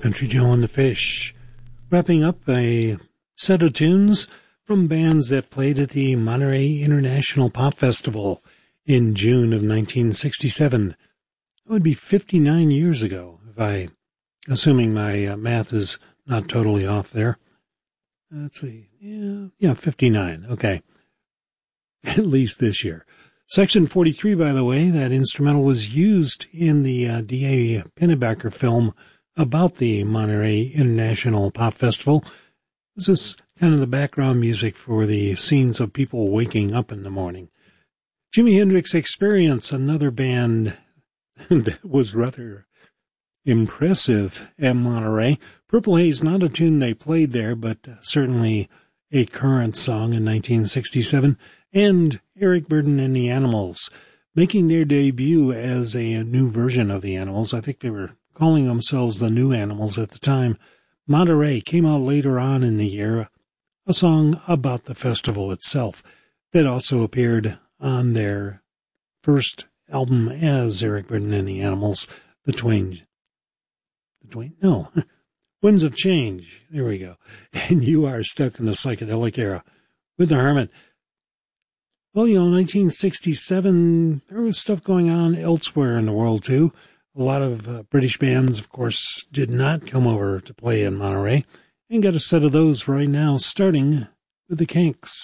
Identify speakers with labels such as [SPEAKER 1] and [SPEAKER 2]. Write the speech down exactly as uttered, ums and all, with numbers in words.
[SPEAKER 1] Country Joe and the Fish, wrapping up a set of tunes from bands that played at the Monterey International Pop Festival in June of nineteen sixty-seven. That would be fifty-nine years ago, if I, assuming my uh, math is not totally off there. Let's see, yeah, yeah, fifty-nine, okay. At least this year. Section forty-three, by the way, that instrumental was used in the uh, D A Pennebaker film about the Monterey International Pop Festival. This is kind of the background music for the scenes of people waking up in the morning. Jimi Hendrix Experience, another band that was rather impressive at Monterey. Purple Haze, not a tune they played there, but certainly a current song in nineteen sixty-seven. And Eric Burdon and the Animals, making their debut as a new version of the Animals. I think they were calling themselves the New Animals at the time. Monterey came out later on in the year, a song about the festival itself that also appeared on their first album as Eric Burdon and the Animals, The Twain. The Twain? No. Winds of Change. There we go. And You Are Stuck in the Psychedelic Era with the Hermit. Well, you know, nineteen sixty-seven, there was stuff going on elsewhere in the world, too. A lot of uh, British bands, of course, did not come over to play in Monterey, and got a set of those right now, starting with the Kinks.